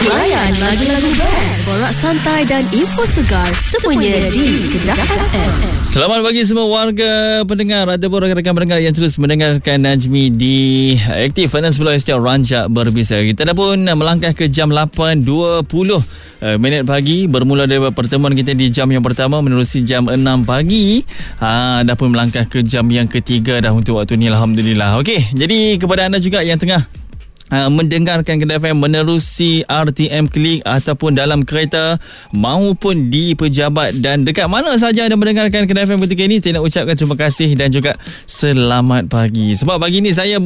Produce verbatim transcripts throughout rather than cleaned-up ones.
Layan lagu-lagu best, borak santai dan info segar semuanya di Kedah F M. Selamat pagi semua warga pendengar ataupun rakan-rakan pendengar yang terus mendengarkan Najmi di Aktif Finance Pulau Estiau Rancak Berbisa. Kita dah pun melangkah ke jam lapan dua puluh minit pagi, bermula dari pertemuan kita di jam yang pertama menerusi jam enam pagi. Ha, dah pun melangkah ke jam yang ketiga dah untuk waktu ni, alhamdulillah. Okey, jadi kepada anda juga yang tengah Uh, mendengarkan Kedah F M menerusi R T M Klik ataupun dalam kereta maupun di pejabat dan dekat mana saja anda mendengarkan Kedah F M ketika ini, saya nak ucapkan terima kasih dan juga selamat pagi. Sebab pagi ni saya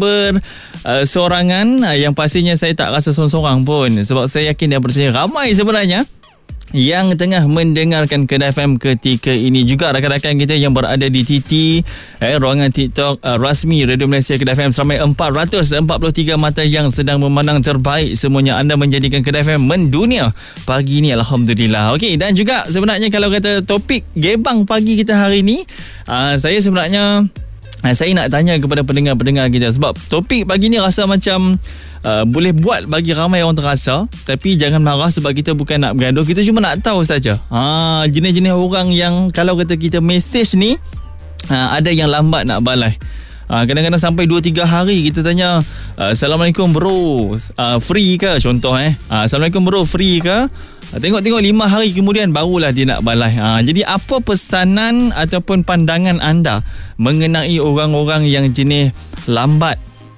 bersorangan, uh, uh, yang pastinya saya tak rasa sorang-sorang pun, sebab saya yakin dan percaya ramai sebenarnya yang tengah mendengarkan Kedah F M ketika ini. Juga rakan-rakan kita yang berada di T T, eh, ruangan TikTok uh, rasmi Radio Malaysia Kedah F M, seramai empat ratus empat puluh tiga mata yang sedang memandang terbaik semuanya. Anda menjadikan Kedah F M mendunia pagi ni, alhamdulillah. Okey, dan juga sebenarnya kalau kata topik gebang pagi kita hari ni, uh, saya sebenarnya uh, saya nak tanya kepada pendengar-pendengar kita, sebab topik pagi ni rasa macam Uh, boleh buat bagi ramai orang terasa, tapi jangan marah sebab kita bukan nak bergaduh, kita cuma nak tahu saja. Ha, jenis-jenis orang yang kalau kata kita message ni, uh, ada yang lambat nak balas. Uh, kadang-kadang sampai dua tiga hari kita tanya, uh, Assalamualaikum bro, uh, free ke? Contoh eh uh, Assalamualaikum bro, free ke? Uh, tengok-tengok lima hari kemudian barulah dia nak balas. uh, Jadi apa pesanan ataupun pandangan anda mengenai orang-orang yang jenis lambat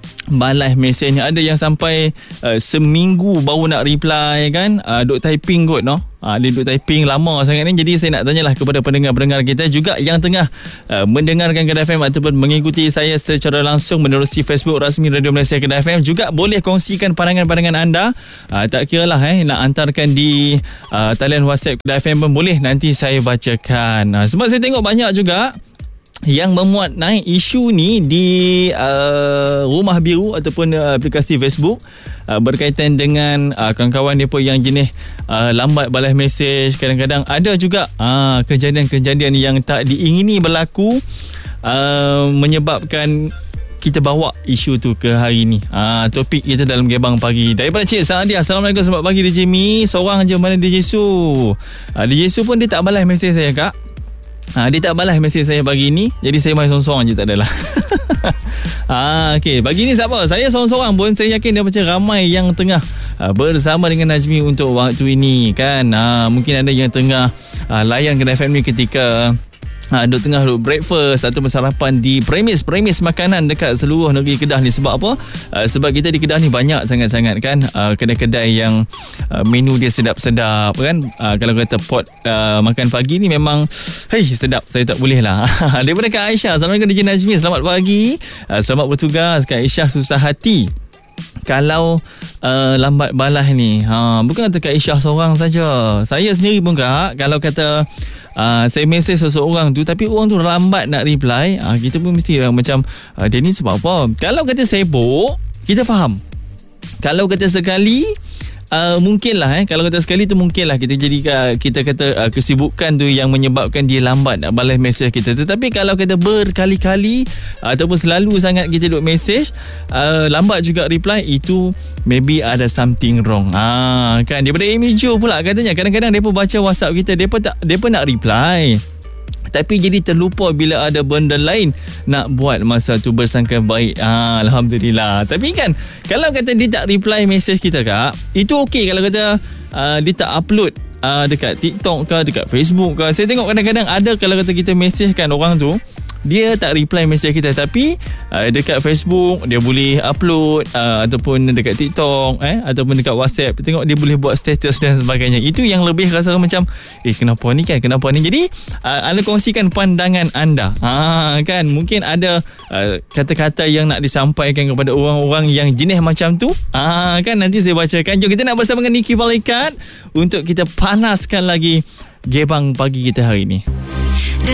balas mesejnya? Ada yang sampai uh, seminggu baru nak reply kan, uh, duk typing kot no. Uh, dia duk typing lama sangat ni. Jadi saya nak tanyalah kepada pendengar-pendengar kita juga yang tengah uh, mendengarkan Kedah F M ataupun mengikuti saya secara langsung menerusi Facebook rasmi Radio Malaysia Kedah F M, juga boleh kongsikan pandangan-pandangan anda. uh, Tak kira lah eh, nak hantarkan di uh, talian WhatsApp Kedah F M pun boleh, nanti saya bacakan. uh, Sebab saya tengok banyak juga yang memuat naik isu ni di uh, Rumah Biru ataupun uh, aplikasi Facebook, uh, berkaitan dengan uh, kawan-kawan mereka yang jenis uh, lambat balas mesej. Kadang-kadang ada juga uh, kejadian-kejadian yang tak diingini berlaku, uh, menyebabkan kita bawa isu tu ke hari ni. uh, Topik kita dalam Gebang Pagi daripada Cik Saadia. Assalamualaikum, selamat pagi D J Mi. Seorang je, mana D J Su? uh, D J Su pun dia tak balas mesej saya kak. Ha, dia tak balas mesej saya pagi ni, jadi saya main sorang-sorang je, tak adalah. ha, okay. Pagi ni siapa? Saya sorang-sorang pun saya yakin dia macam ramai yang tengah ha, bersama dengan Najmi untuk waktu ini kan. Ha, mungkin ada yang tengah ha, layan Kedah F M ni ketika Ha, duk tengah duk breakfast atau sarapan di premis-premis makanan dekat seluruh negeri Kedah ni. Sebab apa? Uh, sebab kita di Kedah ni banyak sangat-sangat kan uh, kedai-kedai yang uh, menu dia sedap-sedap kan. Uh, kalau kata pot uh, makan pagi ni memang hei sedap, saya tak boleh lah. Daripada Kak Aisyah, Assalamualaikum D J Najmi, selamat pagi. uh, Selamat bertugas. Kak Aisyah susah hati kalau uh, lambat balas ni. ha, Bukan kata Kak Aisyah seorang saja, saya sendiri pun kak, kalau kata uh, saya mesej seseorang tu tapi orang tu lambat nak reply, uh, kita pun mesti uh, macam uh, dia ni sebab apa. Kalau kata sibuk, kita faham. Kalau kata sekali, Uh, mungkin lah eh kalau kata sekali tu mungkin lah kita jadi uh, kita kata uh, kesibukan tu yang menyebabkan dia lambat nak balas mesej kita. Tetapi kalau kata berkali-kali uh, ataupun selalu sangat kita duk mesej, uh, lambat juga reply, itu maybe ada something wrong. Ah kan, daripada Amy Jo pula katanya kadang-kadang depa baca WhatsApp kita, depa tak depa nak reply, tapi jadi terlupa bila ada benda lain nak buat masa tu, bersangka baik. ah, Alhamdulillah. Tapi kan kalau kata dia tak reply mesej kita kak, itu okey. Kalau kata uh, dia tak upload uh, dekat TikTok ke, dekat Facebook ke, saya tengok kadang-kadang ada kalau kata kita mesejkan orang tu, dia tak reply mesej kita, tapi uh, dekat Facebook dia boleh upload, uh, ataupun dekat TikTok eh, ataupun dekat WhatsApp, tengok dia boleh buat status dan sebagainya. Itu yang lebih rasa macam eh kenapa ni kan, kenapa ni. Jadi uh, anda kongsikan pandangan anda. ha, kan mungkin ada uh, kata-kata yang nak disampaikan kepada orang-orang yang jenis macam tu. ha, kan nanti saya bacakan. Jom kita nak bersama dengan Niki Balikat untuk kita panaskan lagi Gebang Pagi kita hari ni.